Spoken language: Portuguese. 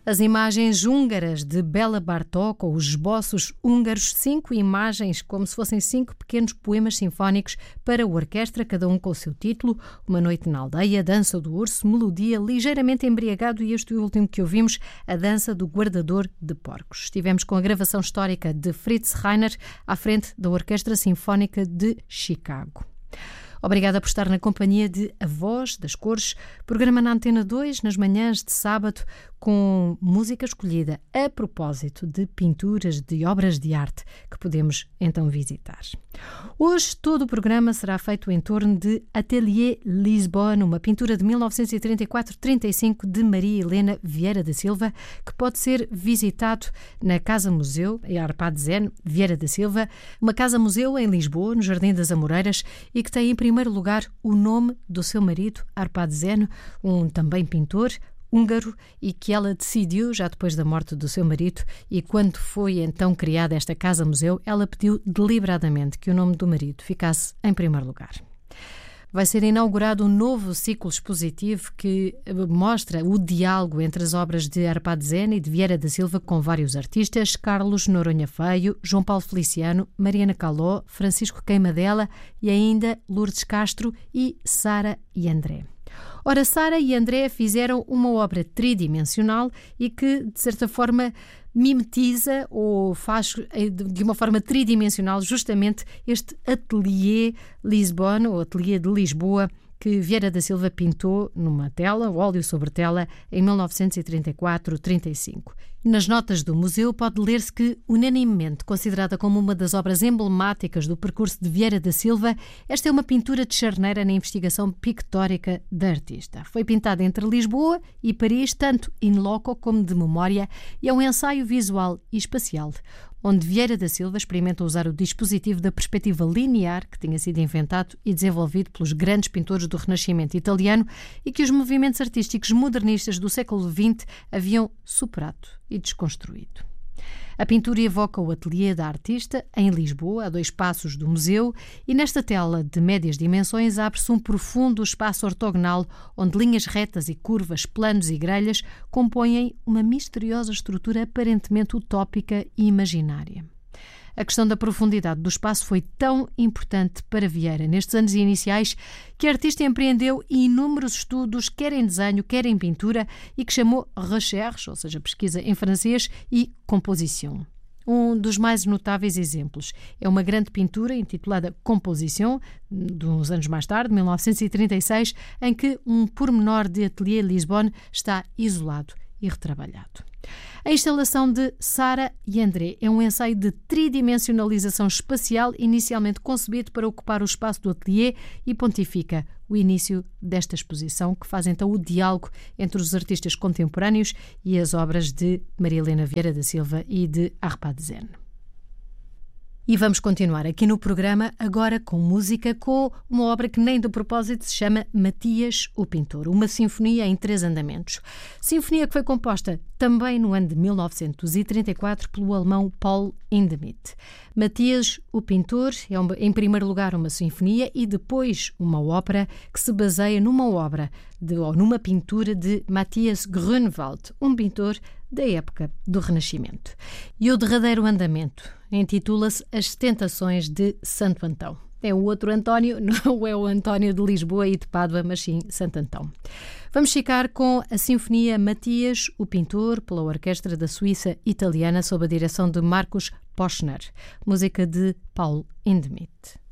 As imagens húngaras de Béla Bartók, ou os esboços húngaros, 5 imagens, como se fossem 5 pequenos poemas sinfónicos para orquestra, cada um com o seu título: Uma Noite na Aldeia, Dança do Urso, Melodia, Ligeiramente Embriagado e este último que ouvimos, A Dança do Guardador de Porcos. Estivemos com a gravação histórica de Fritz Reiner à frente da Orquestra Sinfónica de Chicago. Obrigada por estar na companhia de A Voz das Cores, programa na Antena 2, nas manhãs de sábado, com música escolhida a propósito de pinturas, de obras de arte que podemos então visitar. Hoje todo o programa será feito em torno de Atelier Lisbonne, uma pintura de 1934-35 de Maria Helena Vieira da Silva, que pode ser visitado na Casa-Museu Arpad Zen Vieira da Silva, uma casa-museu em Lisboa, no Jardim das Amoreiras, e que tem em primeiro lugar o nome do seu marido, Arpad Zen, um também pintor húngaro, e que ela decidiu, já depois da morte do seu marido, e quando foi então criada esta casa-museu, ela pediu deliberadamente que o nome do marido ficasse em primeiro lugar. Vai ser inaugurado um novo ciclo expositivo que mostra o diálogo entre as obras de Arpad Zen e de Vieira da Silva com vários artistas: Carlos Noronha Feio, João Paulo Feliciano, Mariana Caló, Francisco Queimadela e ainda Lourdes Castro e Sara e André. Ora, Sara e André fizeram uma obra tridimensional e que, de certa forma, mimetiza ou faz de uma forma tridimensional justamente este Atelier Lisbonne, ou Atelier de Lisboa, que Vieira da Silva pintou numa tela, óleo sobre tela, em 1934-35. Nas notas do museu pode ler-se que, unanimemente considerada como uma das obras emblemáticas do percurso de Vieira da Silva, esta é uma pintura de charneira na investigação pictórica da artista. Foi pintada entre Lisboa e Paris, tanto in loco como de memória, e é um ensaio visual e espacial, onde Vieira da Silva experimenta usar o dispositivo da perspectiva linear que tinha sido inventado e desenvolvido pelos grandes pintores do Renascimento italiano e que os movimentos artísticos modernistas do século XX haviam superado e desconstruído. A pintura evoca o ateliê da artista, em Lisboa, a 2 passos do museu, e nesta tela de médias dimensões abre-se um profundo espaço ortogonal onde linhas retas e curvas, planos e grelhas compõem uma misteriosa estrutura aparentemente utópica e imaginária. A questão da profundidade do espaço foi tão importante para Vieira nestes anos iniciais que a artista empreendeu inúmeros estudos, quer em desenho, quer em pintura, e que chamou recherche, ou seja, pesquisa em francês, e composition. Um dos mais notáveis exemplos é uma grande pintura intitulada Composition, de uns anos mais tarde, 1936, em que um pormenor de Atelier Lisbonne está isolado e retrabalhado. A instalação de Sara e André é um ensaio de tridimensionalização espacial inicialmente concebido para ocupar o espaço do atelier e pontifica o início desta exposição, que faz então o diálogo entre os artistas contemporâneos e as obras de Maria Helena Vieira da Silva e de Arpad Zen. E vamos continuar aqui no programa, agora com música, com uma obra que nem de propósito se chama Matias, o Pintor, uma sinfonia em 3 andamentos. Sinfonia que foi composta também no ano de 1934 pelo alemão Paul Hindemith. Matias, o Pintor, é em primeiro lugar uma sinfonia e depois uma ópera que se baseia numa obra ou numa pintura de Matthias Grünewald, um pintor da época do Renascimento. E o derradeiro andamento intitula-se As Tentações de Santo Antão. É o outro António, não é o António de Lisboa e de Pádua, mas sim Santo Antão. Vamos ficar com a Sinfonia Matias, o Pintor, pela Orquestra da Suíça Italiana, sob a direção de Marcos Poschner, música de Paul Hindemith.